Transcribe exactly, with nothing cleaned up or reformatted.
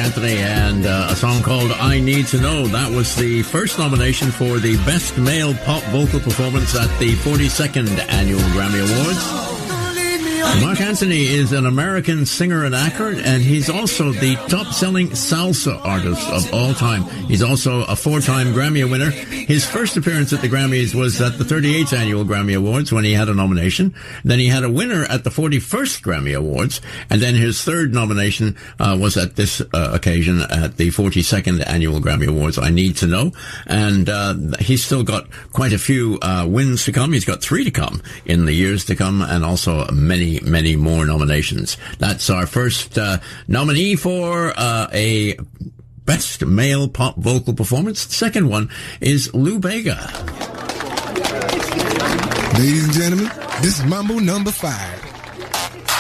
Anthony, and uh, a song called I Need to Know. That was the first nomination for the Best Male Pop Vocal Performance at the forty-second Annual Grammy Awards. Mark Anthony is an American singer and actor, and he's also the top-selling salsa artist of all time. He's also a four-time Grammy winner. His first appearance at the Grammys was at the thirty-eighth Annual Grammy Awards when he had a nomination. Then he had a winner at the forty-first Grammy Awards, and then his third nomination uh, was at this uh, occasion at the forty-second Annual Grammy Awards. I Need to Know. And uh, he's still got quite a few uh, wins to come. He's got three to come in the years to come, and also many many more nominations. That's our first uh, nominee for uh, a Best Male Pop Vocal Performance. The second one is Lou Bega. Ladies and gentlemen, this is Mambo number five.